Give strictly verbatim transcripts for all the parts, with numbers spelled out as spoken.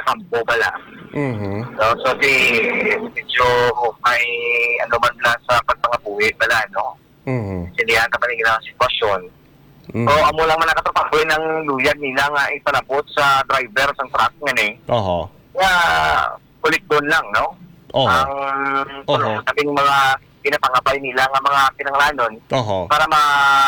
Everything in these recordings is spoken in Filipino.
kampo pala. Mhm. So, so di, medyo may ano man lang sa pagpangabuhi pala, no? Mhm. Sindihan ka pa rin ang sitwasyon. Mhm. So, amo lang man nakatapakoy ng luyag nila nga ipalabot sa driver sa truck nga eh. Oho. Nga, ulit doon lang, no? Oho. Ang Oho. sabing mga pinapangabay nila nga mga pinanglanon Oho. para ma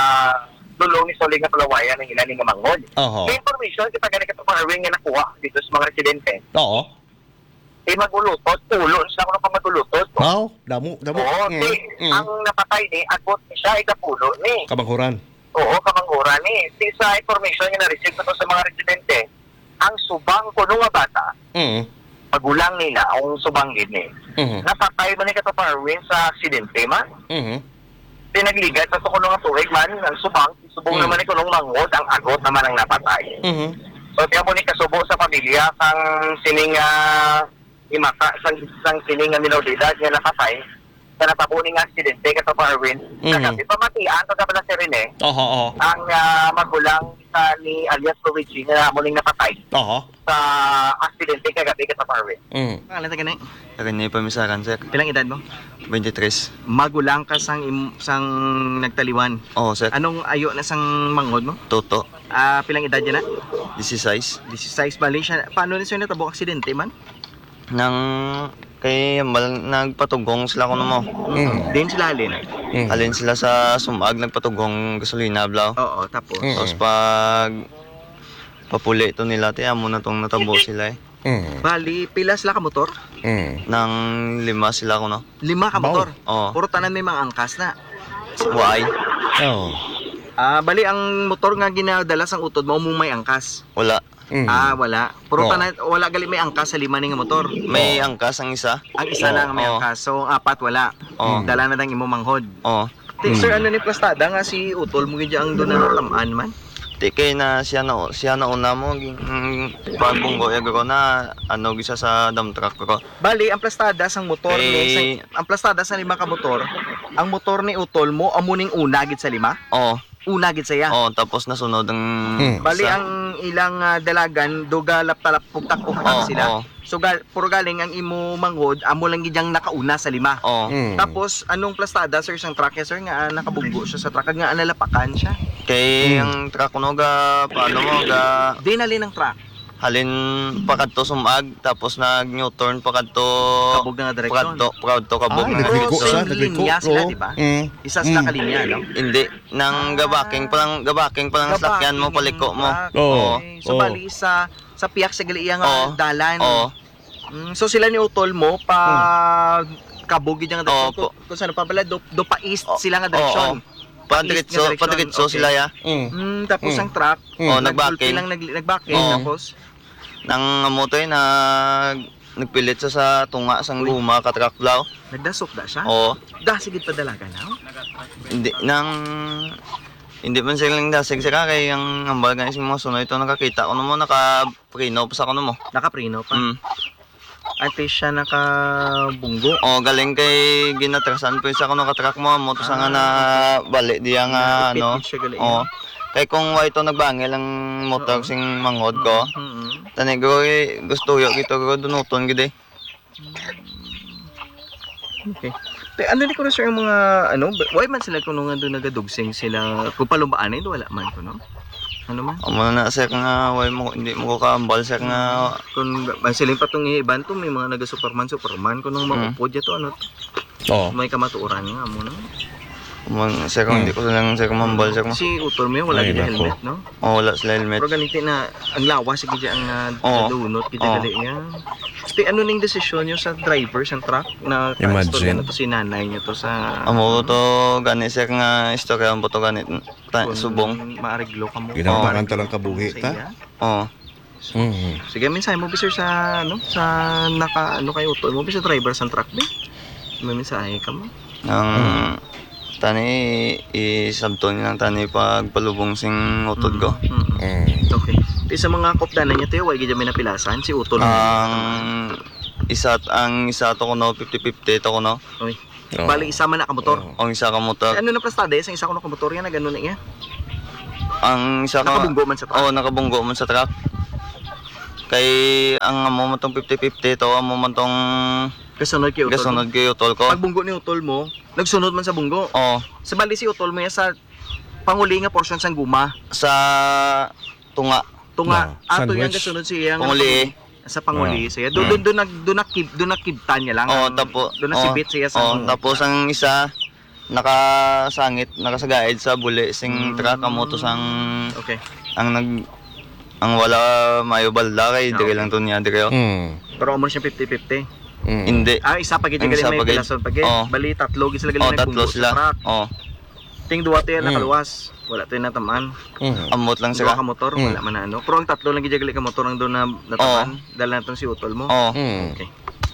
dulong ni Soling nga palawayan ng ilan nga mangod. Oho. May information kita ganit ka pa nga nakuha dito sa mga residente. Oo. Eh magulutot, ulo sa ako pa magulutot. Wow, damo, damo. Oo, Mm. di, Mm. ang napatay ni agot ni siya ikapulo ni. Kamanghuran. Oo, kamangura ni. Di sa information nga na-receive ko sa mga residente, ang subang kuno nga bata, Mm. magulang nila, ang subang gid ni. Mhm. Napatay man ni kataparwin sa aksidente man. Mhm. Pinagligat sa kuno nga tuig man ang subang, subong Mm. naman ni kunong mangod, ang agot naman ang napatay. Mhm. So, tiyan mo ni kasubo sa pamilya sang sining uh, imaka, sang, sang sining nga minodidad nga napatay, sa natabuning nga aksidente kato pa Erwin. Mhm. Kasi pamatian, ito naman na si Rene, Oho, oho. ang uh, magulang sa ni alias Luigi na muling napatay Oho. sa aksidente kagabi kato pa Erwin. Mm. Pangalan ta ganay? Rene Pamisaran, sir. Pilang edad mo? twenty-three. Magulang ka sang im, sang nagtaliwan. Oo, sir. Anong ayo na sang mangod mo? Toto. Ah, pilang edad yan na? sixteen. sixteen bali siya. Paano na siya natabok aksidente man? Nang kay mal nagpatugong sila kuno mo. Mm. Din sila alin. Mm. Alin sila sa sumag nagpatugong gasolina blaw. Oo, tapos. Mm. Tapos pag papuli to nila ti amo na tong natabo sila eh. Mm. Bali, pila sila ka motor? Mm. Nang lima sila kuno. Lima ka Wow. motor. Oo. Puro tanan may mga angkas na. Why? Oh. Ah, bali ang motor nga ginadala sang utod mo umong may angkas. Wala. Mm. Ah, wala. Puro Oo. tanan wala gali may angkas sa lima ning nga motor. May angkas ang isa. Ang isa Oo. lang may Oo. angkas. So, ang apat wala. Oo. Dala na dang imo manghod. Oo. Ti, Mm. sir, ano ni plastada nga si Utol mo gidya ang doon na natamaan man? Di kay na siya na siya na una mo mm, pagbunggo ya ko na ano gisa sa dump truck ko. Bali, ang plastada sang motor Eh. ni sang, ang plastada sa lima ka motor, ang motor ni Utol mo amuning una gid sa lima? Oo. Una gid saya. Oo, tapos nasunod ang Mm. Bali isa. ang ilang ah, dalagan dugalap talap pugtak-pugtak Oo, sila. oo. So gal, puro galing ang imo manghod amo lang gid yang nakauna sa lima. Oo. Mm. Tapos anong plastada sir sang truck sir nga ah, nakabunggo siya sa truck nga nalapakan siya. Kay Mm. ang truck no ga paano mo ga Dinali ng truck. halin pa kadto sumag tapos nag new turn pa kadto Kabog na nga direksyon. kadto kadto kabog Ah, na nagliko Same siya, linya nagliko. sila, Oo. di ba? Mm. Isa sila Mm. kalinya, no? hindi nang gabaking pa lang gabaking pa lang sakyan mo paliko mo. Oo. Okay. So Oo. bali sa sa piyak sa gali nga Oo. dalan. Oo. Mm, so sila ni Utol mo pa kabugid nga direksyon. Opo. Kung, kung saan pa pala do, do pa east Oo. sila nga direksyon. Padritso East nga padritso direction, sila ya. Mm. Mm, tapos Mm. ang truck, Mm. Oh, nagbaking nagbaking. lang nag, nagbaking Oo. tapos Nang amotoy nag nagpilit siya sa tunga sang guma ka truck blaw. nagdasok da siya. Oo. Da sige pa dalaga na. Hindi nang hindi man silang dasig sila kay ang ambal nga ising mga sunoy ito nakakita ko mo naka preno pa sa kuno mo. Nakaprino pa. Mm. Ate siya nakabunggo. Oh, galing kay ginatrasan po sa kuno ka truck mo mo to sa nga na bali diya nga Naipit ano. din siya gali. Oh. Kay kung wa ito nagbangil ang motor Oo. sing mangod ko. Mm-hmm. Tani ko eh, gusto yo kito ko dunuton gid eh. Okay. Te, ano ni ko na sir yung mga ano, why man sila kuno nga doon nagadugsing sila kung palumbaan ay wala man kuno. Ano man? Amo na sir nga way mo hindi mo ko kaambal sir nga Kung ba sila patong iban to may mga naga Superman Superman kuno Mm. maupod ya to ano to? Oh. May kamatuoran nga mo no. mo sir kung hindi ko lang sir mambal sir mo. Si Utol mo wala Ay, gid nako. helmet no. Oh, wala sila helmet. Pero ganito na ang lawas sige ang Oo. nadunot kita Oo. dali niya. Te, ano ning desisyon niyo sa driver sa truck na Imagine. na to si nanay niyo to sa Amo to gani sir nga istorya mo to gani ta, kung subong. Maariglo ka mo. Ginampakan ta lang kabuhi, Sa ta? iya. Oh. Mm. Sige, minsan mo sir sa ano sa naka ano kayo to mo sa driver sa truck din. May mensahe ka mo. Ang tani isabton lang tani pag palubong sing utod ko. Mm. Mm. Okay. Di sa mga kopdanan niya tayo, wag gyud may napilasan si Utol. Ang isa ang isa to ko no fifty fifty to ko no. Oy. Oh. Bali isa man na ka motor. Oh. Ang isa ka motor. Ano na plastada sa isa ko na ka motor yan na ganun na iya. Ang isa ka Nakabunggo man sa truck. Oh, nakabunggo man sa truck. Kay ang amo man tong fifty fifty to, amo man tong Kasunod kay utol. kasunod kay utol ko. Pag bunggo ni utol mo, nagsunod man sa bunggo. Oh, Sa bali si utol mo yan sa panguli nga portion sang guma. sa tunga. Tunga, Ah, ato yan sandwich. kasunod siya. nga Panguli. Sa panguli Ah. siya. Doon doon doon nag doon nakib doon nakibtan niya lang. Oh, ang- tapo. Doon nasibit siya sa. Oh, tapos ang isa nakasangit, nakasagaid sa buli sing Mm. tra kamoto sang Okay. ang nag ang wala mayo balda kay dire lang to niya dire. oh. Mm. Pero amo siya fifty fifty. Mm. Hindi. Ah, isa pa gid Ang galing isa may pa gid. pilason pa gid. Oh. Bali tatlo gid sila Oh, galing tatlo nagbunggo sila. sa truck. Oh, Ting duwa tayo Mm. nakaluwas. Wala tayo natamaan. Mm. amot lang Duwa sila. ka motor, Mm. wala man na ano. Pero ang tatlo lang gid galing ka motor ang doon na natamaan. Dala naton si utol mo. Oh, Mm. Okay.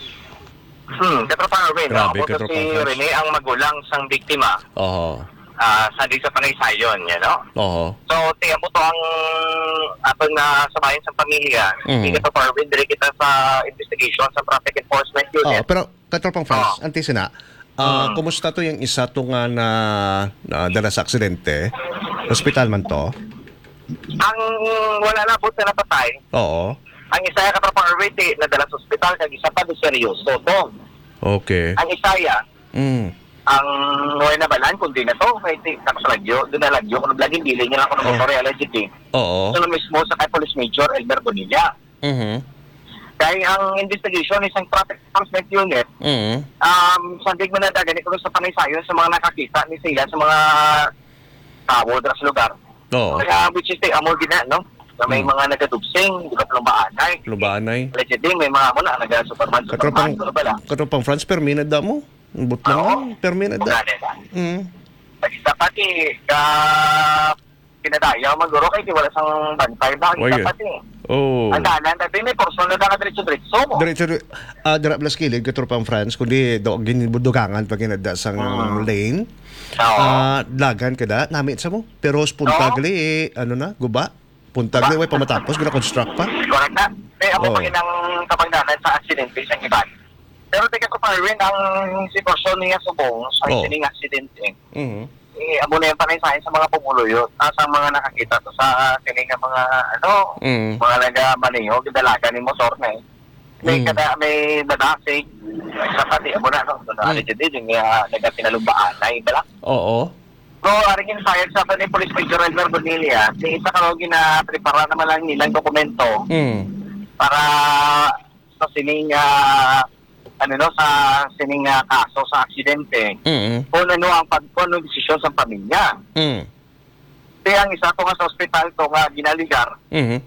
Hmm, Katropa Arvin, Grabe, ako Katropa si Franz. Rene ang magulang sang biktima Oo. ah, sa di sa panaysayon, you know? Oo. So, tingnan mo to ang atong na samayan sa pamilya. Mhm. Hindi ka pa Arvin, dire kita sa investigation sa traffic enforcement Oo, unit. pero Katropang Franz, Oo. antes na, ah, Mm. kumusta to yung isa to nga na, na dala sa aksidente? Hospital man to? Ang wala na po na napatay, Oo. ang isa ka Katropa Arvin, di, nadala sa ospital, kag isa pa di seryoso to. Okay. Ang isaya, Mm. ang wala na balan, kundi na to, may tak sa lagyo, doon na lagyo, kung naglaging bilin niya lang kung Oh. motor allegedly. Oo. So, mismo sa kay Police Major Elmer Bonilla. Mhm. Kaya ang investigation isang traffic enforcement unit, Mhm. um, sandig mo na dagan ito sa panaysayon sa mga nakakita ni sila sa mga tao dra sa lugar. Oo. Kaya which is the amor gina, no? Na may Mm. mga nagadugsing, di ba lumbaanay. Lubanay. Allegedly, may mga muna nag-superman, superman, Katropang, ano ba lang? Katropang Franz, perminad da mo? But lang, Oo. perminad da. Ganun na. Mm. Pag-isa pati, ka pinadaya, maguro kay di wala sang bantay ba? Oy, Isa eh. pati. Oh. Ang dalan, tabi may porson na daga diretso-diretso mo. Diretso, ah, dara blas kilig, Katropang Franz, kundi do, ginibudugangan pag inada sang Ah. lane. Oo. Ah, dagan kada, namit sa mo. Pero punta Oo. gali, eh, ano na, guba? Punta gali, way pamatapos, gina construct pa. Correct na. Eh, ako Oo. pa ng kapagdanan sa aksidente sa iban. Pero tika ko pa rin, ang sitwasyon niya subong sa Oo. sining aksidente, Mhm. eh, abo na yung panaysayan sa mga pumuluyot, at sa mga nakakita to sa sining nga mga, ano, Mm. mga nagamaneho, dalaga ni motor na eh. May Mm. kada, may dadasig, sa pati, abo na, no? Doon na, Mm. allegedly, yung uh, nagapinalumbaan na iba lang. Oo. So, aring sayag sa ni Police Major Elmer Bonilla, si isa ka na prepara naman lang nilang dokumento Mm. para sa sining ah, ano no sa sining ah, kaso sa aksidente Mm. kung ano ang pag kung ano desisyon sa pamilya. Mm. Kaya ang isa to nga sa ospital to nga ginaligar Mhm.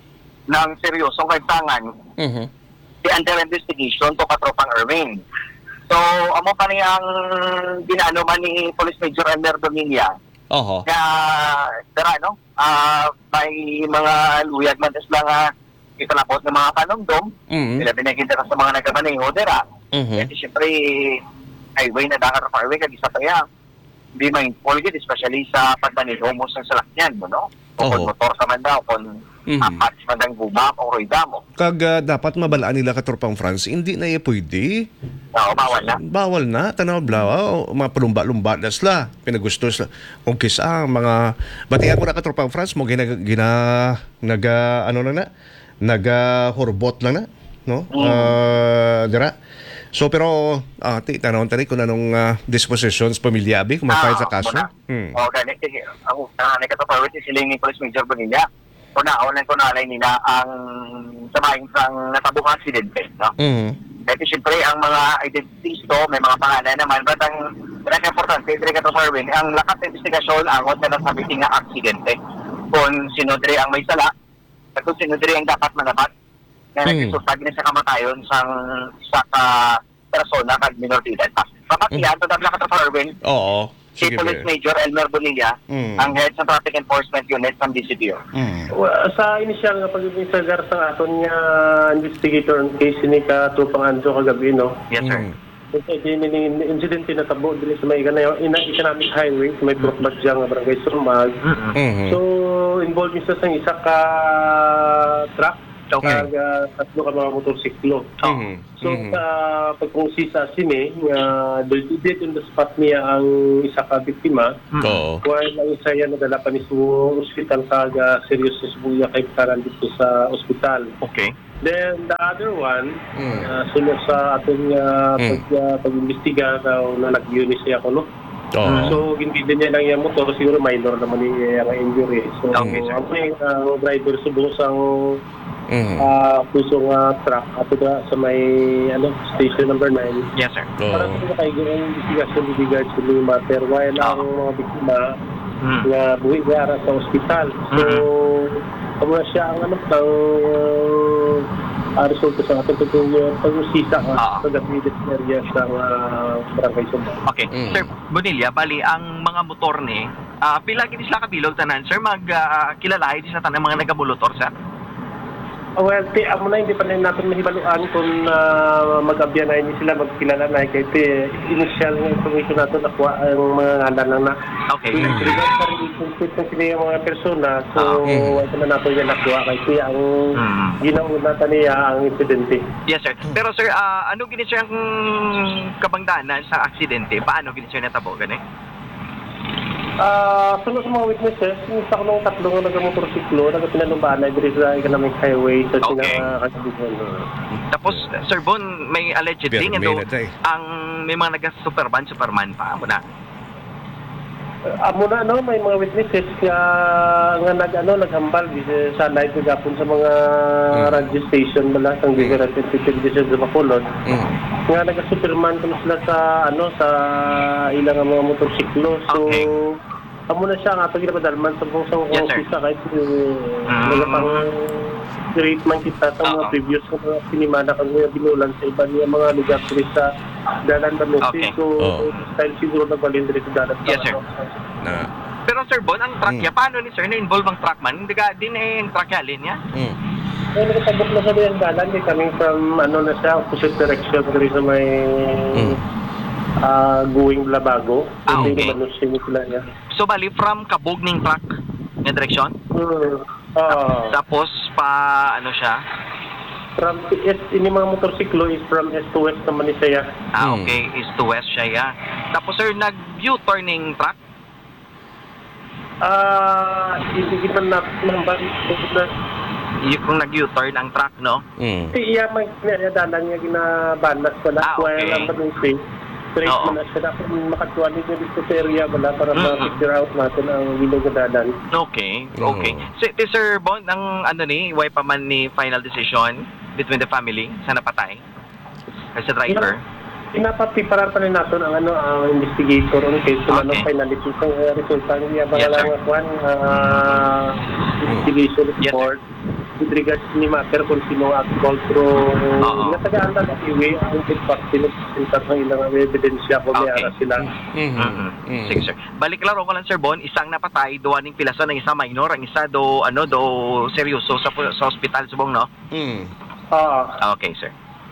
ng seryosong kagtangan Mhm. di under investigation to Katropang Erwin. So, amo pa niyang ginano man ni Police Major Elmer Dominia Oho. na tara no ah may mga luyag man isla nga ipanapot ng mga panungdom. Mhm. Sila binigyan sa mga nagkamaneho dira. Mhm. Kasi siyempre, highway na dakar sa highway, kag isa pa yan. Be mindful yun, especially sa pagmaneho mo sa salakyan mo, no? O kung Oo. motor ka man daw, kung Mhm. apat man ang guma o roida mo. Kag ah, dapat mabalaan nila Katropang Franz, hindi na iya pwede. Oo, bawal na. Bawal na, tanaw blawa, o, mga palumba-lumba na sila, pinagusto sila. Kung kisa, mga, bati ako na Katropang Franz, mo gina, gina naga, ano na na, naga hurbot lang na, no? Mm. Ah, dira. So, pero, ah, ti, tanong tani kung anong ah, dispositions pamilyabi, kung may sa kaso. muna. Hmm. O, ganit, sige. Ang nanay ka to, pero si siling ni Police Major Bonilla, kunaon lang kunalay nila ang samahin sang natabong aksidente, no? Mhm. Kasi siyempre, ang mga identities to, may mga pangalan naman, but ang pinaka-importante, dire ka to, Marvin, ang lakas ng investigasyon, angot na nasabitin nga aksidente. Kung sino dire ang may sala, at kung sino dire ang dapat manapat, na Hmm. nagsusag na sa kamatayon sang sa ka persona kag minor de edad pa. Papatiyan, to dabla ka to, Marvin, Oo. si Sige, Police be. Major Elmer Bonilla, Mm. ang head sa Traffic Enforcement Unit ng D C P O. Mm. Wa- Sa initial nga pag-investigar sa aton nga investigator ang case ni ka Tupang Anjo kagabi, no? Yes, sir. Mm. Kaya din ni incident na tabo dili sa may kanay ina economic highway sa may Brokbat nga barangay Surmag. Mhm. So involved siya sa isa ka truck Okay. kag ah, tatlo ka mga motorsiklo. Mhm. So Mhm. sa pagkongsi sa sine nga dead on the spot niya ang isa ka biktima. Oo. While ang isa yan nadala pa ni sa ospital kag ah, serious na subuya kay karan dito sa ospital. Okay. Then the other one, Mm. uh, sunod sa atong uh, Mm. pag, uh, pag-imbestiga daw na nag-unit siya ako, no? Oo. So, hindi din niya lang yung motor, siguro minor naman yung uh, injury. So, Okay, sir. ang may uh, driver subong sa Mm. uh, pusong uh, truck ato da sa may ano, station number nine. Yes, sir. Para Oo. sa kayo yung investigation with regards to the matter while ang mga biktima Mm. nga buhi gara sa ospital. So, kamo na siya ang ano, ang uh, resulta sa ating pagtuloy pag-usisa Ah. sa Gabriel area sa uh, barangay Sumba. Okay. Mm. Sir Bonilla, bali, ang mga motor ni, ah pila gid sila kabilog tanan, sir, mag uh, kilalahi di sa tanan mga nagabulotor, sir? Oh, well, ti, amo na hindi pa rin natin mahibaluan kung uh, mag-abyan na hindi sila magkilala na kaya ti, initial nga information natin nakuha ang mga ngalan lang na Okay. mm. Regard sa relationship ng sila yung mga persona, so Ah. Mm. wala na natin yan nakuha kaya ti, ang Mm. ginauna niya ang insidente. Yes, sir. Pero sir, ah, ano gini sir ang kabangdanan sa aksidente? Paano gini sir natabo gani? Ah, sunod sa mga witnesses, isa ko nung tatlo nga nag-motorsiklo, nag-pinalumbaan na dito sa economic highway sa Okay. sinakasibuhan. Tapos, Sir Bon, may allegedly Pero nga may daw, na tayo. ang may mga naga-superman, superman pa. Amo na. Amo na, no, may mga witnesses nga, nga nag, ano, naghambal di sa live kagapon sa mga Mm. radio station bala sa different entities sa Bacolod. Mm. Nga naga-superman ko sila sa ano sa ilang mga motorsiklo. So Okay. amo na siya nga pag ginapadalman sa buong sa Yes, sir. office kahit uh, Mm. mga pang great man kita sa mga Oo. previous na mga sinimana kang mga binulan sa iba niya mga lugar dito sa Dalan Balusi. Okay. So Oo. style siguro nagbalin dito sa Dalan. Yes, sir. Na. Pero Sir Bon, ang truck Mm. niya, paano ni Sir na-involve ang truckman? Hindi ka, din eh, yung truck niya, alin niya? Mm. Ay, nakatabok na sa yung dalan, eh, coming from, ano na siya, opposite direction, dito sa may, Mm. ah, going Labago. Ah, Hindi okay. naman siya sila niya. So, bali, from kabog ng truck na direksyon? Hmm. Ah, Tapos, pa, ano siya? from S, ini mga motorsiklo is from S to West naman ni siya. Ah, Mm. okay, east to west siya, ya. Tapos, Sir, nag-U-turn ng truck? Ah, hindi man na, na, Yung kung nag-U-turn ang truck, no? Mm. iya man niya dalan niya ginabalas wala Ah, kuha okay. lang ba nung safe. Straight Oo. man na siya dapat makatuwali niya dito sa area wala para Mm-mm. ma-figure out natin ang wilog na dalan. Okay, Oo. okay. Si, si Sir Bon, ang ano ni, why pa man ni final decision between the family sa napatay? Kasi sa driver? Pinapatiparar pa rin natin ang ano ang investigator on case kung Okay. anong finality sa uh, resulta niya ba Yes, lang sir. ang kwan uh, investigation Yes, report with regards ni matter kung sino at call through Oo. natagaan na iwi ang impact sinusuntat ng ilang ebidensya kung may Okay. ara sila. Mm. Mm-hmm. Mm. Sige, sir. Balik laro ko lang, Sir Bon, isang napatay, duwa ning pilasan ng isa minor, ang isa do, ano, do seryoso sa, sa hospital, subong, no? Mm. Ah, Okay, sir.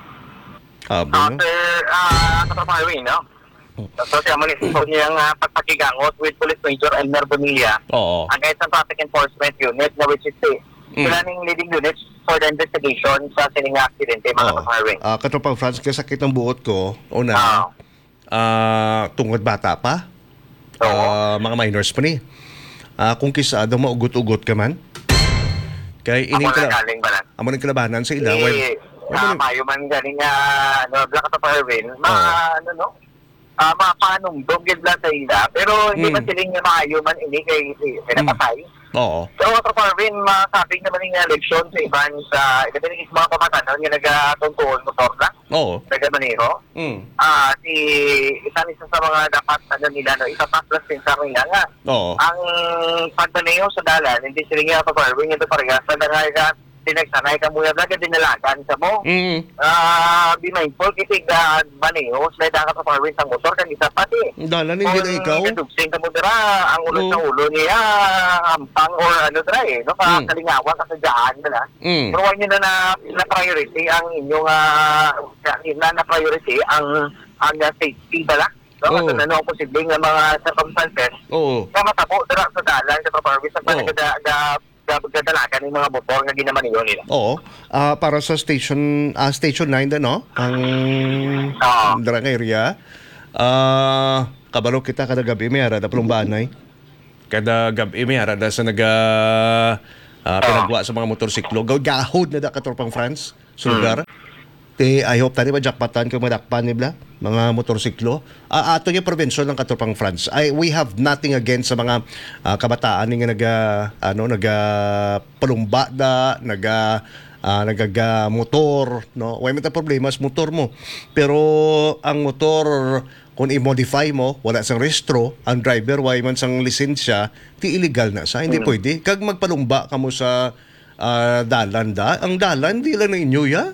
Abo, no? After, ah, sa highway, no? So, siya muli po niyang uh, pagpakigangot with Police Major Elmer Bonilla Oo. against ang Traffic Enforcement Unit na which is the Mm. sila ning leading units for the investigation sa sining aksidente, mga Oo. kapahawing. Ah, katropang Franz, kasakit ng buot ko. Una, Ah. ah, tungkod bata pa. Oo. Ah, mga minors pa ni. Ah, kung kisa daw maugot-ugot ka man. Kay Ako ining na kala, galing ba na? amo ning kalabanan sa ila. Eh, Well, ah, payo man galing nga, ano, Black at Parwin, mga, ano, no? Ah, mga panungdog gid lang sa ila. Pero hindi Mm. man sila nga maayo man ini kay pinapatay. oo. So, Otro Parvin, masabing naman yung eleksyon sa iban sa, kasi yung mga kamatanon yung nag-tuntuon motor na, Oo. nag-maneho. Mm. Ah, si, isa isa sa mga dapat, ano nila, no, isa pa plus din sa nila nga, Oo. ang pagmaneho sa dalan, hindi sila nga Otro Parvin, ito parehas, sa dangay ka, dinagsanay ka muna, laga dinalagan sa mo. Mm. Ah, be mindful, kitig na maneho, sila dapat Otro Parvin sa motor, kan isa pati. Dalan hindi na ikaw. Kung kadugsing ka mo dira, ang ulo Oo. sa ulo niya, ampang or ano dira eh, no? Mm. Kalingawan, kasadyaan na na. Mm. Pero huwag nyo na, na na priority ang inyong, uh, na, na priority ang, ang uh, safety bala. No? Oo. Kasi ano, posibleng nga mga circumstances, Oo. na matabo dira sa dalan, sa Paparvis, sa Oo. panagada, gadalakan ng mga motor na ginamaniyo nila. Oo. Ah, para sa station ah, station nine din, no? Ang Oo. drang area. Ah, kabalo kita kada gabi may ara da plumbanay. Kada gabi may ara da sa naga ah, pinagwa sa mga motorsiklo. Gahod na da katropang France sa lugar. Te, I hope tani ba jackpatan kung madakpan nibla mga motorsiklo. Ah, ato yung provincial ng katropang France. I, we have nothing against sa mga ah, kabataan nga naga ano naga palumba da, naga ah, nagaga motor, no? Way man ta problema sa motor mo. Pero ang motor kung i-modify mo, wala sang restro, ang driver way man sang lisensya, ti illegal na sa. Hindi pwede. Kag magpalumba ka mo sa ah, dalan da, ang dalan di lang na inyo ya.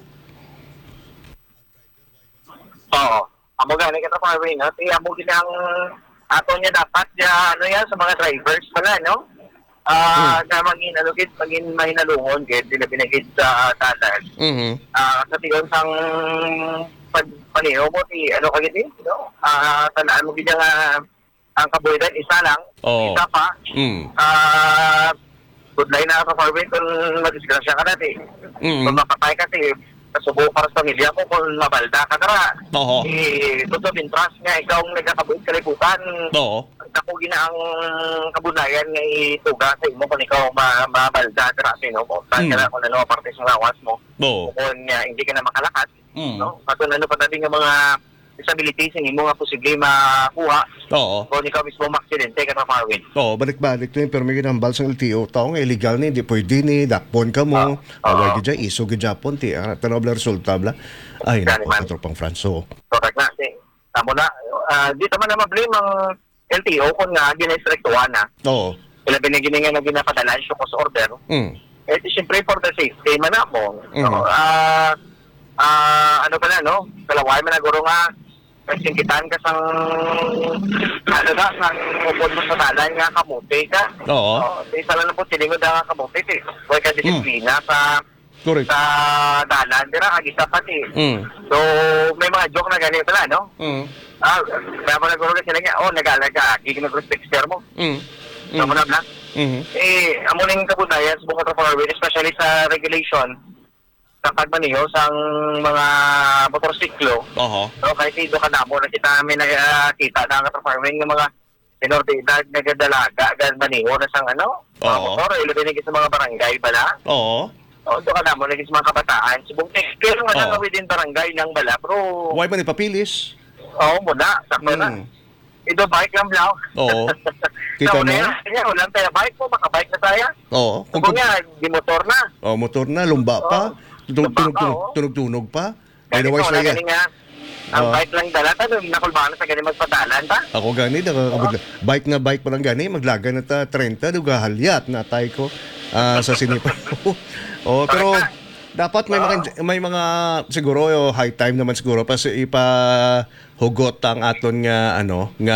Oo. Amo gani ka farming, no? Kaya amo ginang ato niya dapat ya ano yan sa mga drivers pala, no? Ah, na maging alugit, maging mahinalungon gid dila binagid sa dalan. Mhm. Ah, sa tiyon sang pag paniho mo ti ano kagid eh, no? Ah, talaan mo gid nga ang kabuhidan isa lang, Oo. isa pa. Mm. Ah, good line na sa farming kung madisgrasya ka natin. Mm. Kung mapatay ka ti kasubo para sa pamilya mo kung mabalda ka tara. Oo. Eh, totoo trust nga ikaw ang nagkakabuhit kalibutan. Oo. Ako gina ang kabunayan nga ituga sa imo kung ikaw ma mabalda tara sa ino mo. Saan Mm. ka na kung ano parte sa lawas mo. Oo. Kung uh, hindi ka na makalakas. Mm. No? Kato ano pa nga mga disabilities ang imo nga posible makuha Oo. kung ikaw mismo maksidente ka na farwin. Oo, balik-balik to yun. Pero may ginambal sa L T O. Tao nga illegal ni, hindi pwede ni, dakpon ka mo. Ah, Away oo. ka dyan, iso ka Japon, ti. Ah, tanaw bla resulta bla. Ay, Gani naku, man. katropang France. So, Correct na. Si, tamo na. Uh, dito man na mablame ang L T O kung nga ginestrektuhan na. oo. Ilabi na gini nga na ginapadala yung cause order. Mm. Eh, siyempre for the safety man na mo. Mhm. No? Ah, ah, ano pa na, no? Kalaway man na guro nga singkitan ka sang ano na, sang upod mo sa talan nga kamuti ka. Oo. Oh, isa lang na po silingod nga kamuti. Eh. Huwag ka disiplina sa Correct. sa dalan. Dira, agisa pati. Mm. So, may mga joke na ganito pala, no? Mm. Ah, kaya mo naguro ka sila nga, oh, nag-alaga, giginag-respect sir mo. Mm. So, mo na na. Mm. Eh, amo ning kabunayan sa buong farming, especially sa regulation sa pagmaniho sang mga motorsiklo. Oo. So, kahit ito ka na mo, nakita namin nakita na ang farming ng mga minor de edad nagadalaga, gan maniho na sang ano, mga Oo. motor, ilubin sa mga barangay bala. Oo. O, ito ka na mo, naging sa mga kabataan. Subong pero nga Oo. na within barangay ng bala, pero, Why man ipapilis? oo, muna, sakto na. Mm. Ito, bike lang blau. Oo. Kita so, mo? Kaya, walang tayo bike mo, makabike na tayo. Oo. Kung, Kung nga, di motor na. oh, motor na, lumba pa. Oo. Tunog, Lumba tunog, pa, tunog, oo. tunog, tunog pa. Kaya Otherwise, ito, wala wala galing nga. Ang Oo. bike lang dala, tanong nakulbangan sa galing magpadalan ta. Ako gani, nakakabudla. Bike na bike pa lang gani, maglaga na ta thirty, duga halyat na tay ko ah, sa sinipa. oh, pero dapat may mga may mga siguro yo high time naman siguro pa ipa hugot ang aton nga ano nga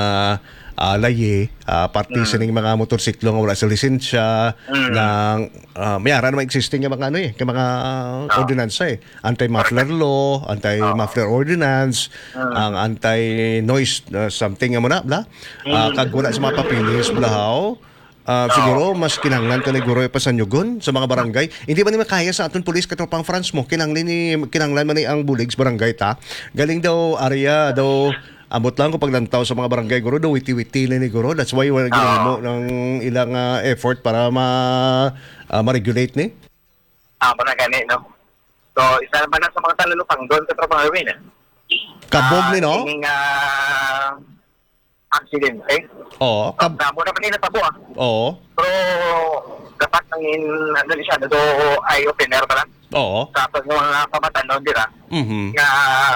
ah, laye uh, partitioning mga motorsiklo nga wala sa lisensya Mm. ng uh, mayara naman existing nga mga ano eh, nga mga ordinansa eh. Anti-muffler law, anti-muffler ordinance, ang anti-noise uh, something nga mo na bla. Uh, kag wala sa mga papilis blahaw. Uh, siguro mas kinanglan ka ni Guro pa sa Nyugon sa mga barangay. Hindi ba ni makaya sa aton pulis katropang France mo? Kinanglan ni kinanglan man ni ang bulig sa barangay ta. Galing daw area daw amot lang ko paglantaw sa mga barangay Guro daw witi-witi na ni Guro. That's why wala ginahimo ng ilang uh, effort para ma uh, ma-regulate ni. Ah, para gani, no? So, isa naman na sa mga talalupang doon sa trabaho rin, eh. Kabog ni no? Yung uh, aksidente. Oo. Kab- Kab- Namo na pa nila tabo, ah. Oo. Pero, dapat nangin, ano siya, do eye-opener pa lang. Oo. Tapos ng mga kamatan doon, dira, Mhm. nga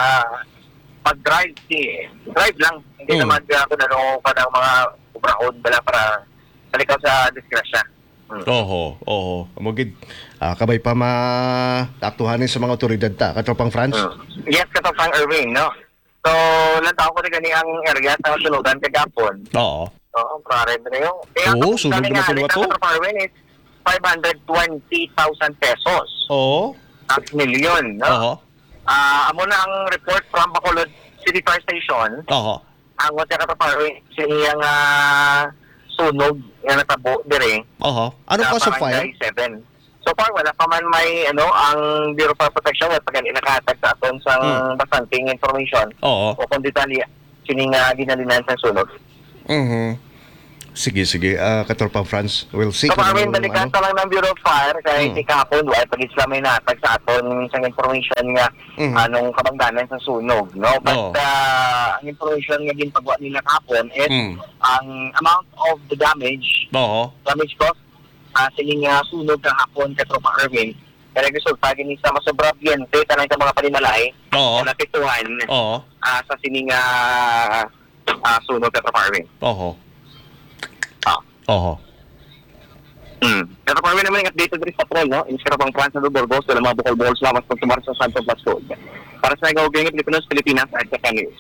mag-drive, si, drive lang. Hindi Mm. na mag, uh, kung ano pa ng mga ubrahon bala para salikaw sa disgrasya. Hmm. Oho, oho. Mugid ah, kabay pa ma-aktuhanin sa mga otoridad ta katropang France. Hmm. Yes, katapang Irving, no? So, lantaw ko na gani ang area sa sunugan kagapon. Oo. Oo, pare na yung... Oo, sunod naman sila to. Ang Irving is five hundred twenty thousand pesos. Oo. At million, no? Oho. Ah, amo na ang report from Bacolod City Fire Station. Oho. Ang wala katapang Irving, siniyang uh, sunog nga natabo dire. Oho. Ano sa cause of Barangay fire? seven. So far, wala pa man may, ano, ang Bureau of Protection, wala pa ganun nakatag sa aton sa Hmm. bastanting information. Oo. O kung detalye, sining uh, ginalinan sa sunog. Mhm. Sige, sige. Uh, Katropang Franz, we'll see. So, kung Marvin, ano- balikan ano. sa lang ng Bureau of Fire kay Mm. mm. kahapon, wala pag sila may natag sa aton isang information nga Mm. anong kabangdanan sa sunog, no? But Oo. uh, ang information nga din pagwa nila kahapon is Mm. ang amount of the damage, Oo. damage cost, uh, sining uh, sunog kahapon kay Tropa Erwin. Kaya gusto, pag ini sa masobra biyente, tanay ka mga panimalay, Oo. na napituhan Oo. uh, sa sining uh, uh, sunog kay Tropa Erwin. Oo. Ah. Oo. Mm. Pero kung naman yung updated rin sa Patrol, no? Inskara pang France na Burgos, wala mga bukol balls lawas pag tumara sa Santo Blas Road. Para sa nagawa ng Pilipinas, Pilipinas, at sa News.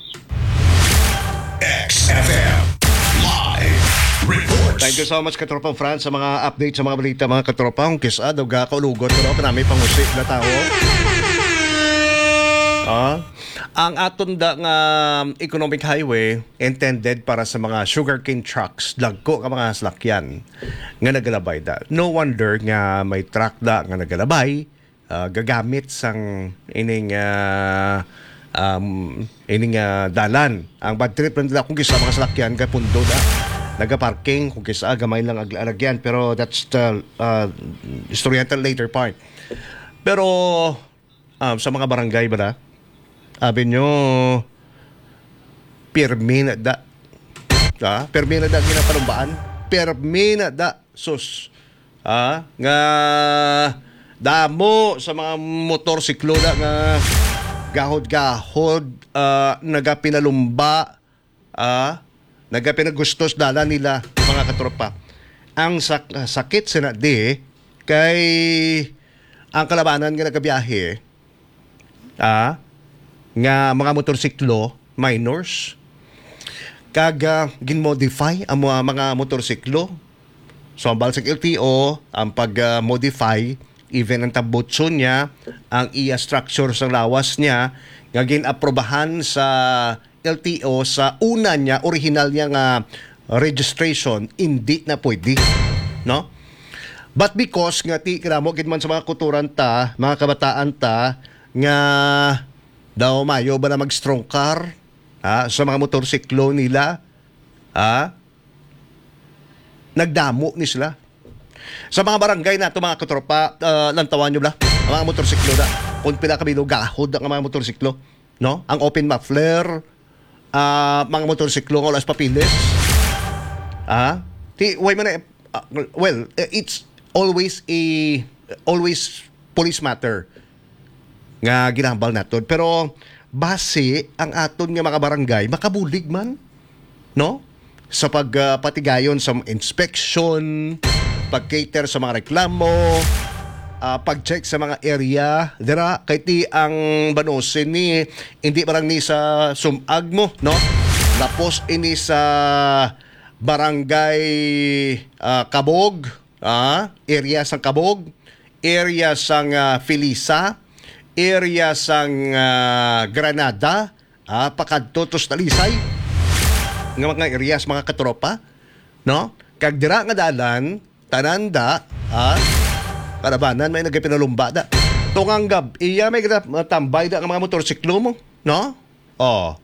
X F M Live Reports. Thank you so much, Katropang Franz, sa mga update sa mga balita, mga katropang. Kisa, daw ga, kaulugot ko na, panami pangusik na tao. Ah, ang aton da nga economic highway intended para sa mga sugarcane trucks, dagko ka mga salakyan nga nagalabay da. No wonder nga may truck da nga nagalabay, ah, gagamit sang ining ah, um, ining ah, dalan. Ang bad trip nila kung kisa mga salakyan kay pundo da nagaparking kung kisa gamay lang ag- alagyan, pero that's the uh, story until later part. Pero um, sa mga barangay ba na, sabi nyo, pirmi na da. Ha? Pirmi na da ginapalumbaan. Pirmi na da. Sus. Ha? Nga damo sa mga motorsiklo da nga gahod-gahod, uh, nagapinalumba, uh, nagapinagustos dala nila, mga katropa. Ang sak- sakit sina di kay ang kalabanan nga nagabiyahe, ah, nga mga motorsiklo, minors, kaga ginmodify ang mga, mga motorsiklo. So, ang balsag L T O, ang pag-modify, even ang tabutso niya, ang iya structure sa lawas niya, nga ginaprobahan sa L T O sa una niya, original niya nga registration, hindi na pwede. No? But because nga ti kiramo gid man sa mga kuturan ta, mga kabataan ta nga daw mayo ba na mag-strong car ha, sa mga motorsiklo nila, ha? Nagdamo ni sila. Sa mga barangay na ito, mga katropa, uh, lantawan nyo ba? Ang mga motorsiklo na, kung pila kami gahod ang mga motorsiklo, no? Ang open muffler, uh, mga motorsiklo ng olas papilis, ah, ti, why man, uh, well, it's always a, always police matter nga ginahambal naton, pero base ang aton nga mga barangay makabulig man, no, sa pagpatigayon uh, sa inspection, pag-cater sa mga reklamo, uh, pag-check sa mga area dira kay ti ang banosin ni hindi barang ni sa sumag mo, no, lapos ini sa barangay uh, Kabog, ah, area sang Kabog, area sang uh, Felisa, area sang uh, Granada, ah, pakadto tos Talisay, nga mga areas, mga katropa, no? Kag dira nga dalan, tananda, ah, karabanan may nagpinalumba da. Tungang gab, iya may tambay da nga mga motorsiklo mo, no? Oh.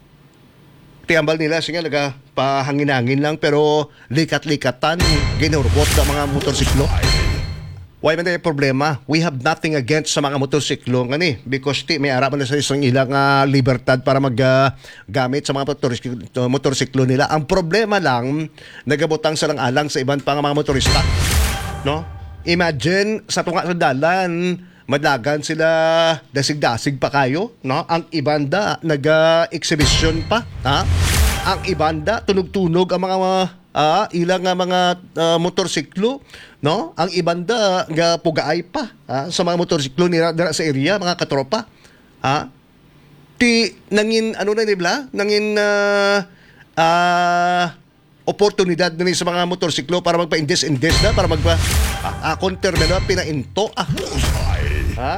Tiambal nila sige naga pahangin-hangin lang, pero likat-likatan ginurbot da mga motorsiklo. Why man tayo problema? We have nothing against sa mga motorsiklo nga ni, because ti may araman na sa isang ilang uh, libertad para maggamit uh, sa mga motorsiklo, motorsiklo nila. Ang problema lang, nagabutang sa lang alang sa ibang pang mga motorista. No? Imagine, sa tunga sa dalan, madlagan sila, dasig-dasig pa kayo. No? Ang ibanda, nag-exhibition pa. Ha? Ang ibanda, tunog-tunog ang mga uh, ilang uh, mga uh, motorsiklo. No? Ang ibanda nga pugaay pa, ha? Sa mga motorsiklo nila dira sa area, mga katropa. Ha? Ti nangin ano na nila? Nangin uh, uh, oportunidad na sa mga motorsiklo para magpa-indes-indes na, para magpa ah, ah, counter na pinainto. Ah. Ha?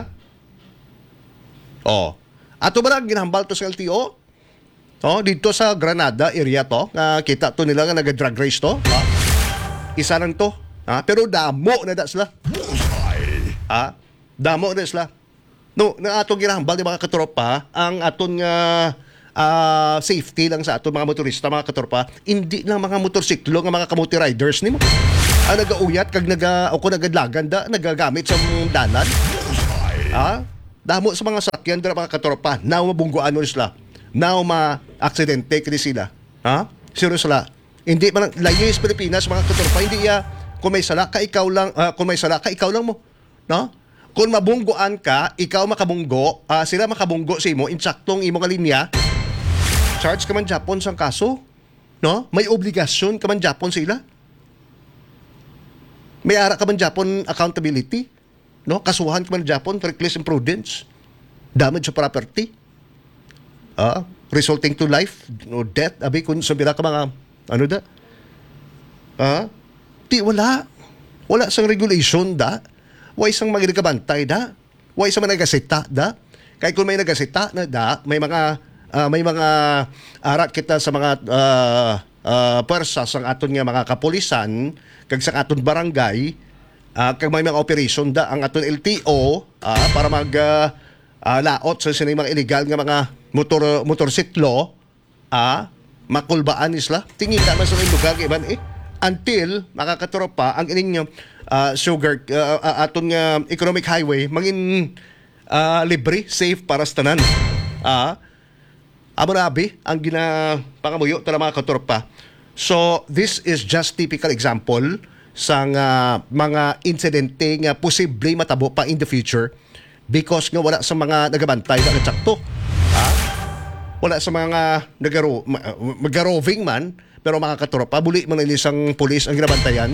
Oh. Ato ba lang ginahambal to sa L T O? Oh, dito sa Granada area to, nga kita to nila nga nag-drag race to. Ha? Isa lang to. Ha? Pero damo na da sila. Ha? Damo na sila. No, na atong ginahambal di mga katropa, ang aton nga ah, safety lang sa ato mga motorista, mga katropa, hindi lang mga motorsiklo nga mga kamote riders nimo. Ang nagauyat kag naga o kung nagadlagan da nagagamit sa mga dalan. Ah, damo sa mga sakyan dira mga katropa, now mabungguan mo sila. Now ma-aksidente kini sila. Ha? Serious sila. Hindi man layes Pilipinas mga katropa, hindi ya kung may sala ka ikaw lang, ah, kung may sala ka ikaw lang mo. No? Kung mabungguan ka, ikaw makabunggo, ah, sila makabunggo sa imo, insaktong imo nga linya, charge ka man Japon sang kaso. No? May obligasyon ka man Japon sila. May ara ka man Japon accountability. No? Kasuhan ka man Japon for reckless imprudence. Damage sa property. Ah, resulting to life no death. Abi kung sabira ka mga ano da? Ah, di wala. Wala sang regulation da. Way sang magigabantay da. Way sang nagasita da. Kay kung may nagasita na da, may mga ah, may mga arat kita sa mga uh, uh, persa sang aton nga mga kapulisan kag sa aton barangay, ah, kag may mga operation da ang aton L T O ah, para mag ah, ah, laot sa sinay mga illegal nga mga motor motorsiklo, ah, makulbaan isla. Tingin ta man sa lugar iban eh until makakatropa ang ining uh, sugar uh, uh, aton nga economic highway mangin uh, libre, safe para sa tanan. Ah, amo na abi ang gina pangamuyo tala mga katropa. So this is just typical example sa nga mga insidente nga posible matabo pa in the future because nga wala sa mga nagabantay na eksakto. Ah, wala sa mga nagaro magaroving man pero mga katropa buli man isang pulis ang ginabantayan.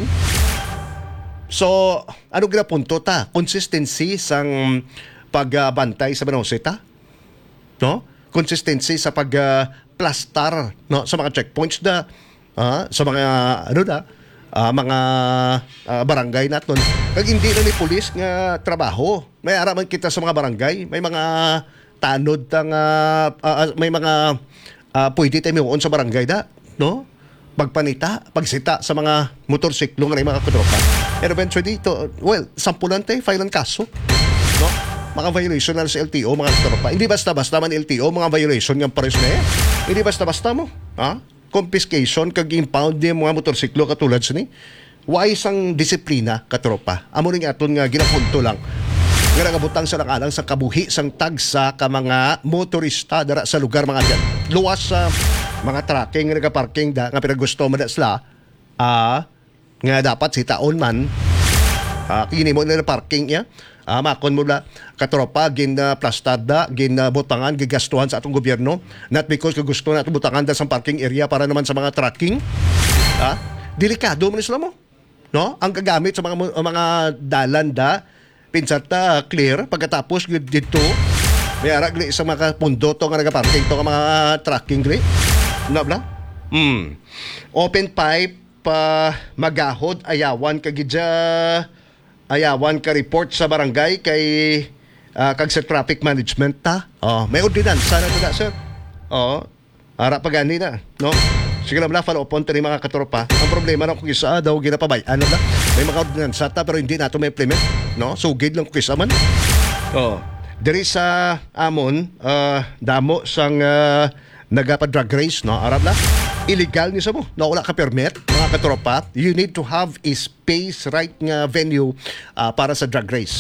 So ano ginapunto ta? Consistency sang pagbantay sa Banoseta, no? Consistency sa pagplastar no sa mga checkpoints da ah, sa mga ano da ah, mga ah, barangay naton. Kag hindi na ni pulis nga trabaho. May araman kita sa mga barangay, may mga tanod tang uh, uh, may mga uh, pwede tayo miwoon sa barangay da, no? Pagpanita, pagsita sa mga motorsiklo nga mga katropa. And eventually to, well, sampulan tayo, file ang kaso, no? Mga violation na sa L T O, mga katropa. Hindi basta-basta man L T O, mga violation ng pares na eh. Hindi basta-basta mo, ha? Confiscation, kag impound yung mga motorsiklo katulad sa ni. Why isang disiplina, katropa? Amo rin aton nga ginapunto lang nga nagabutang sa nakalang sa kabuhi sang tagsa ka mga motorista dara sa lugar mga dyan. Luwas sa mga tracking nga nagaparking da nga pinagusto mo da sila ah, nga dapat si taon man ah, kini mo na parking ya ah, makon mo na katropa gin uh, plastada gin uh, butangan gigastuhan sa atong gobyerno not because gusto na atong butangan da sa parking area para naman sa mga tracking ah, delikado man sila mo no ang gagamit sa mga mga dalan da pinsata clear pagkatapos dito may arag li sa mga pundo to nga nagaparking to nga mga tracking gri na bla mm. Open pipe pa uh, magahod ayawan ka gidya ayawan ka report sa barangay kay uh, kag sa traffic management ta oh may ordinansa na to sir oh ara pagani na no. Sige lang, follow upon tani mga katropa. Ang problema na kung isa daw ginapabay. Ano na? May mga ordinansa ta pero hindi nato may implement, no? Sugid lang kung isa man. Oh, diri sa amon, uh, damo sang uh, nagapa drag race, no? Arab na. Illegal ni sa mo. No, wala ka permit, mga katropa. You need to have a space right nga venue uh, para sa drag race.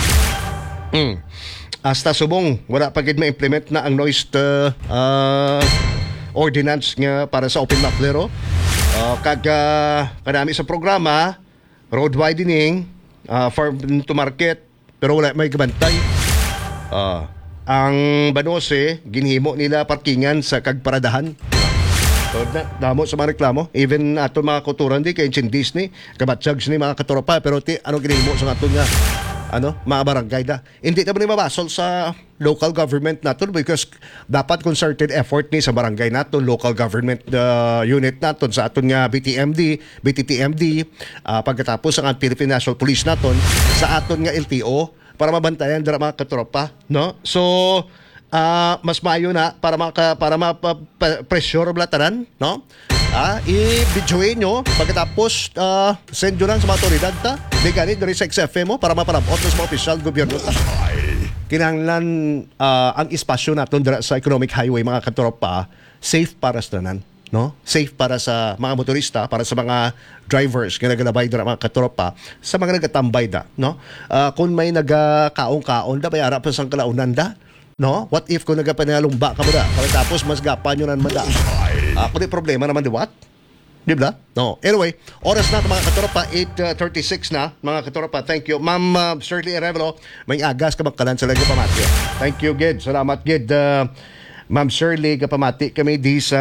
Mm. Hasta subong wala pa gid ma-implement na ang noise uh, uh, ordinance nga para sa open muffler uh, kag uh, kanami sa programa road widening uh, farm to market pero wala may gabantay uh, ang Banose ginhimo nila parkingan sa kagparadahan so, na, damo sa mga reklamo even ato mga kuturan di kay Disney kabatsags ni mga katropa pero ti ano ginhimo sa aton nga ano, mga barangay da. Hindi naman mabasol sa local government naton because dapat concerted effort ni sa barangay naton, local government uh, unit naton sa aton nga B T M D, B T T M D, uh, pagkatapos ang Philippine National Police naton sa aton nga L T O para mabantayan dira mga katropa, no? So uh, mas maayo na para maka para ma-pressure blatanan, no? Ah, i-videoin nyo pagkatapos uh, send nyo lang sa mga otoridad ta. Di ganit, dari sa X F M mo para maparabot sa mga opisyal gobyerno ta. kinahanglan ah, ang espasyo naton dira sa economic highway mga katropa safe para sa tanan, no? Safe para sa mga motorista, para sa mga drivers nga nagalabay dira mga katropa, sa mga nagatambay da, no? Ah, kung may nagakaong-kaon da bayara pa sang kalaunan da, no? What if kung nagapanalumba ka mo da, pagkatapos mas gapan yun ang mada. Ah, kung di problema naman di what? Di ba? No. Anyway, oras na mga katropa, eight thirty-six na. Mga katropa, thank you. Ma'am uh, Shirley Arevalo, may agas ka magkalan sa lagi pamati. Thank you, Gid. Salamat, Gid. Uh, Ma'am Shirley, kapamati kami di sa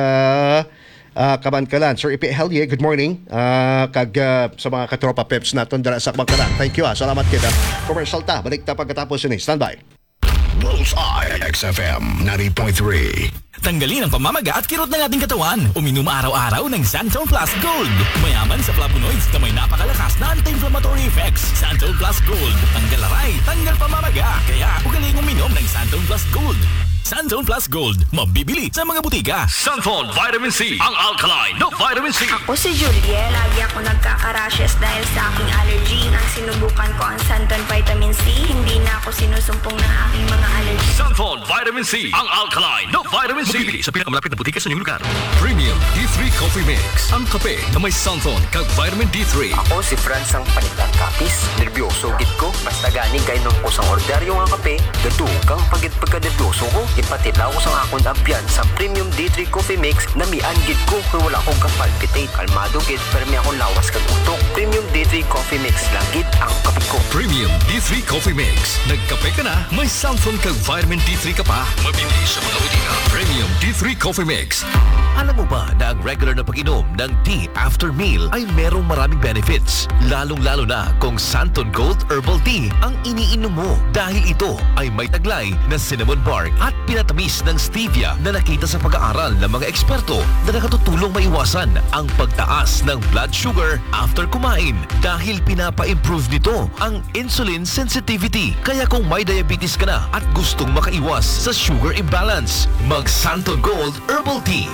uh, Kabankalan. Sir Ipi Helye, good morning. Uh, kag uh, sa mga katropa peps naton dara sa Kabankalan. Thank you. Ah. Salamat, Gid. Uh. Commercial ta. Balik ta pagkatapos yun. Stand by. Bullseye X F M ninety point three. Tanggalin ang pamamaga at kirot ng ating katawan. Uminom araw-araw ng Santon Plus Gold. Mayaman sa flavonoids na may napakalakas na anti-inflammatory effects. Santon Plus Gold. Tanggal aray, tanggal pamamaga. Kaya ugaling uminom ng Santon Plus Gold. Santon Plus Gold. Mabibili sa mga butika. Santon Vitamin C. Ang alkaline no vitamin C. Ako si Julie. Lagi ako nagkaka-rashes dahil sa aking allergy. Nang sinubukan ko ang Santon Vitamin C, hindi na ako sinusumpong ng aking mga allergy. Santon Vitamin C. Ang alkaline no vitamin C. Mabibili sa pinakamalapit na butika sa inyong lugar. Premium D three Coffee Mix. Ang kape na may Santon kag vitamin D three. Ako si Franz ang panitan kapis. Nervyoso git ko. Basta gani kay nung kusang orderyo nga kape. Gado kang pagit pagka-nervyoso ko. Ipatilaw ko sa akong abyan sa Premium D three Coffee Mix na mian gid ko kung wala akong kapalpitate. Kalmado gid pero may akong lawas kag utok. Premium D three Coffee Mix lang gid ang kape ko. Premium D three Coffee Mix. Nagkape ka na, may Santon kag vitamin D three ka pa. Mabibili sa mga butika. Premium D three Coffee Mix. Alam mo ba na ang regular na pag-inom ng tea after meal ay merong maraming benefits? Lalong-lalo na kung Santon Gold Herbal Tea ang iniinom mo dahil ito ay may taglay na cinnamon bark at pinatamis ng stevia na nakita sa pag-aaral ng mga eksperto na nakatutulong maiwasan ang pagtaas ng blood sugar after kumain dahil pinapa-improve nito ang insulin sensitivity. Kaya kung may diabetes ka na at gustong makaiwas sa sugar imbalance, mag Santon Gold Herbal Tea.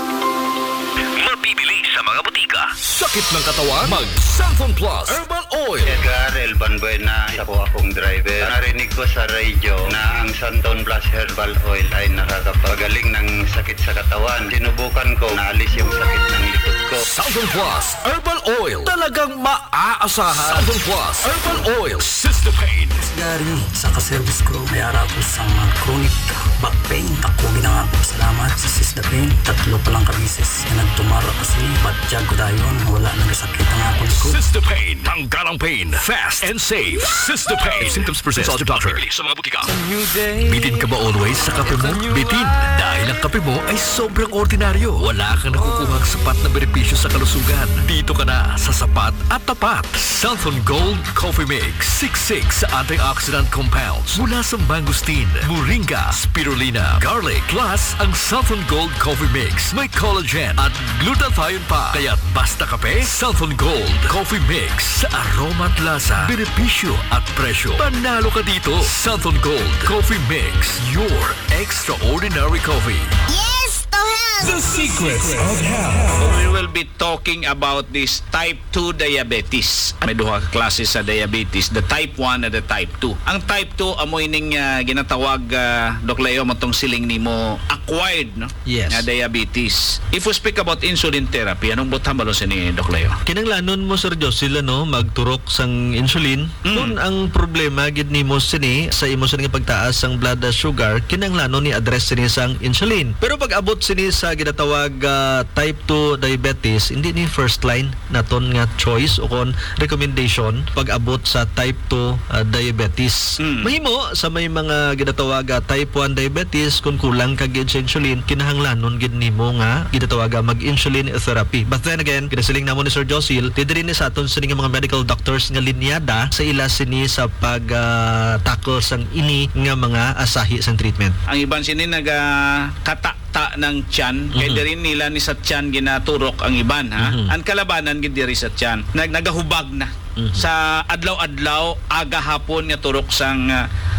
Mabibili sa mga butika. Sakit ng katawan? Mag Santon Plus Herbal Oil. Edgar Elban Buena, isa po akong driver. Narinig ko sa radio na ang Santon Plus Herbal Oil ay nakakapagaling ng sakit sa katawan. Sinubukan ko, naalis yung sakit ng likod ko. Santon Plus Herbal Oil. Talagang maaasahan. Santon Plus Herbal Oil. Sister Pain. Gary, sa kaservice ko, may ara ko sa mga chronic back pain. Ako ginanga ko. Salamat sa Sister Pain. Tatlo palang kamisis na nagtumara kasi batjag ko dayon. Wala nagasakit ang ako likod. Sister Pain. Tanggalang pain. Fast and safe. Sister Pain. If symptoms persist, consult your doctor. Sa mga butika. Bitin ka ba always sa kape mo? Bitin. Dahil ang kape mo ay sobrang ordinaryo. Wala kang nakukuhang sapat na benepisyo sa kalusugan. Dito ka na sa sapat at tapat. Santon Gold Coffee Mix. sixty-six antioxidant compounds mula sa mangosteen, moringa, spirulina, garlic. Plus, ang Santon Gold Coffee Mix may collagen at glutathione pa. Kaya't basta kape, Santon Gold Coffee Mix. Sa aroma at lasa, benepisyo at presyo. Panalo ka dito. Santon Gold Coffee Mix. Your extraordinary coffee. Yes, to health! The secrets of health. We will be talking about this type two diabetes. May duha ka klase sa diabetes, the type one and the type two. Ang type two amoy ning uh, ginatawag uh, Doc Leo matong siling nimo acquired no? Yes. Na diabetes. If we speak about insulin therapy, anong butang balo sa ni Doc Leo? Kinanglanon mo Sir Josil no magturok sang insulin. Mm. Kung ang problema gid nimo sini sa imo sini pagtaas sang blood sugar, kinanglanon ni address sini sang insulin. Pero pag abot sini sa ginatawag uh, type two diabetes, hindi ni first line naton nga choice o kon recommendation pag abot sa type two uh, diabetes. Mm. Mahimo sa may mga ginatawag uh, type one diabetes kung kulang ka gid sa insulin, kinahanglanon gid nimo nga ginatawag mag-insulin therapy. But then again, kinasiling namo ni Sir Josil, didiri ni sa aton sini nga mga medical doctors nga linyada sa ila sini sa pag uh, tackle sang ini nga mga asahi sang treatment. Ang iban sini naga kata ta ng tiyan, mm-hmm. kay diri nila ni sa tiyan ginaturok ang iban ha. Mm-hmm. Ang kalabanan gid diri sa tiyan, nag nagahubag na. Mm-hmm. Sa adlaw-adlaw aga hapon nga turok sang uh,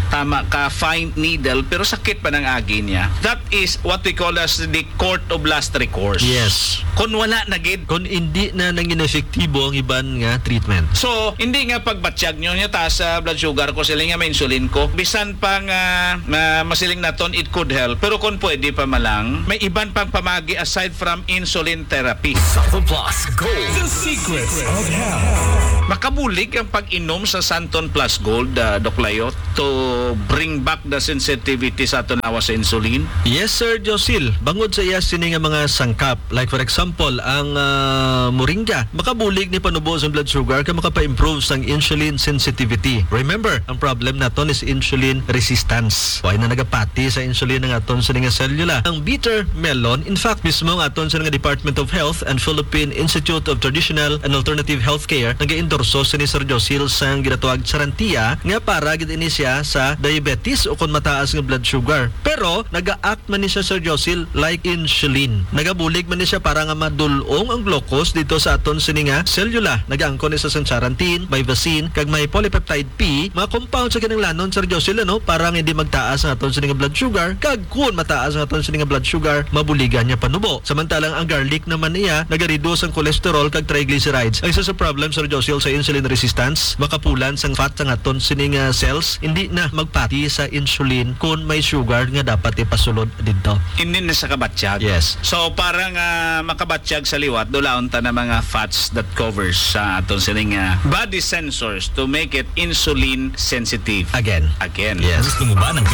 tama ka, fine needle, pero sakit pa ng agi niya. That is what we call as the court of last recourse. Yes. Kung wala na gid, Kung hindi na nangin efektibo ang iban nga treatment. so, hindi nga pagbatsyag nyo niya taas sa blood sugar ko, siling nga may insulin ko. Bisan pang uh, masiling naton, it could help. Pero kung pwede pa malang, may iban pang pamagi aside from insulin therapy. Santon Plus Gold, the secrets of health. Makabulig ang pag-inom sa Santon Plus Gold, uh, Doc Layot, to bring back the sensitivity sa aton awa sa insulin. Yes, Sir Josil. Bangod sa iya sini nga mga sangkap. Like for example, ang uh, moringa. Makabulig ni panubo sa blood sugar ka makapa-improve sang insulin sensitivity. Remember, ang problem naton is insulin resistance. Why na nagapati sa insulin ng aton sa nga selula. Ang bitter melon, in fact, mismo ang aton sa nga Department of Health and Philippine Institute of Traditional and Alternative Healthcare nag-endorso sa ni Sir Josil sang ginatawag sarantia nga para gid ini siya sa diabetes o kung mataas nga blood sugar. Pero naga-act man ni siya, Sir Josil, like insulin. Nagabulig man ni siya para nga madulong ang glucose dito sa aton sini nga selula. Nagaangkon ni sa sang sarantin, may vaccine, kag may polypeptide P, mga compound sa kinanglanon, Sir Josil, ano, para nga hindi magtaas ang aton sini nga blood sugar, kag kung mataas ang aton sini nga blood sugar, mabuligan niya panubo. Samantalang ang garlic naman niya nagareduce ang cholesterol kag triglycerides. Ang isa sa problem, Sir Josil, sa insulin resistance, makapulan sang fat sa aton sini nga cells, hindi na magpati sa insulin kung may sugar nga dapat ipasulod dito. Hindi na sa kabatsyag. Yes. So, parang uh, makabatsyag sa liwat, dulaon ta na mga fats that covers sa aton sining uh, body sensors to make it insulin sensitive. Again. Again. Yes. Gusto mo ba ng